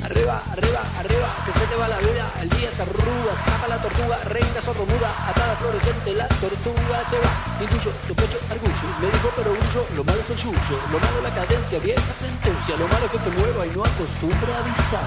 Arriba, arriba, arriba, que se te va la vida. El día se arruga, escapa la tortuga, reina sordomuda, atada fluorescente, la tortuga se va. Intuyo, sospecho, argullo, me dijo pero grullo, lo malo es el yuyo, lo malo la cadencia, vieja sentencia, lo malo es que se mueva y no acostumbra a avisar.